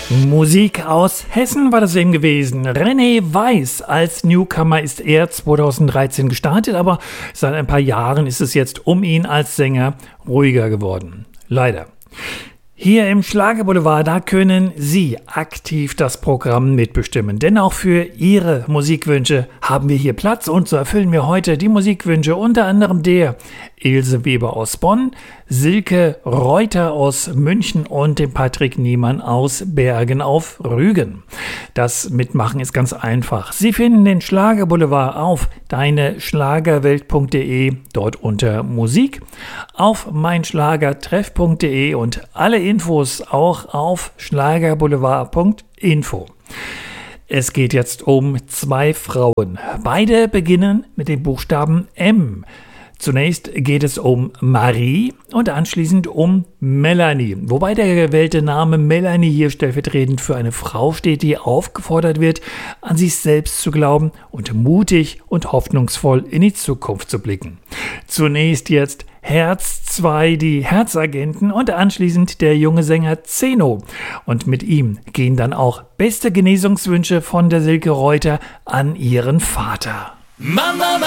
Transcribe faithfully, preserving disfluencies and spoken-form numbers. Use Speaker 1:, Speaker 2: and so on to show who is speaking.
Speaker 1: Musik aus Hessen war das eben gewesen. René Weiß als Newcomer ist er zweitausenddreizehn gestartet, aber seit ein paar Jahren ist es jetzt um ihn als Sänger ruhiger geworden. Leider. Hier im Schlagerboulevard, da können Sie aktiv das Programm mitbestimmen. Denn auch für Ihre Musikwünsche haben wir hier Platz. Und so erfüllen wir heute die Musikwünsche unter anderem der Ilse Weber aus Bonn, Silke Reuter aus München und dem Patrick Niemann aus Bergen auf Rügen. Das Mitmachen ist ganz einfach. Sie finden den Schlagerboulevard auf deineschlagerwelt punkt de, dort unter Musik, auf meinschlagertreff punkt de und alle Infos auch auf schlagerboulevard punkt info. Es geht jetzt um zwei Frauen. Beide beginnen mit dem Buchstaben M. Zunächst geht es um Marie und anschließend um Melanie. Wobei der gewählte Name Melanie hier stellvertretend für eine Frau steht, die aufgefordert wird, an sich selbst zu glauben und mutig und hoffnungsvoll in die Zukunft zu blicken. Zunächst jetzt Herz zwei, die Herzagenten und anschließend der junge Sänger Zeno. Und mit ihm gehen dann auch beste Genesungswünsche von der Silke Reuter an ihren Vater.
Speaker 2: Mama,